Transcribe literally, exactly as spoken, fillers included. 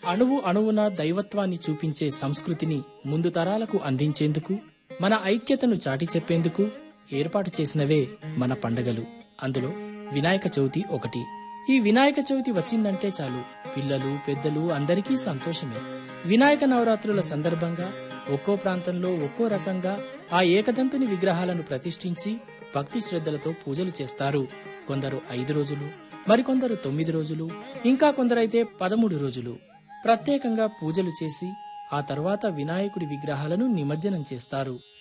అణువు అణువున దైవత్వాన్ని చూపించే సంస్కృతిని ముందు తరాలకు అందించేందుకు, మన ఐక్యతను చాటి చెప్పేందుకు ఏర్పాటు చేసినవే మన పండగలు. అందులో వినాయక చవితి ఒకటి. ఈ వినాయక చవితి వచ్చిందంటే చాలు పిల్లలు పెద్దలు అందరికీ సంతోషమే. వినాయక నవరాత్రుల సందర్భంగా ఒక్కో ప్రాంతంలో ఒక్కో రకంగా ఆ ఏకదంతుని విగ్రహాలను ప్రతిష్ఠించి భక్తి శ్రద్ధలతో పూజలు చేస్తారు. కొందరు ఐదు రోజులు, మరికొందరు తొమ్మిది రోజులు, ఇంకా కొందరైతే పదమూడు రోజులు ప్రత్యేకంగా పూజలు చేసి ఆ తర్వాత వినాయకుడి విగ్రహాలను నిమజ్జనం చేస్తారు.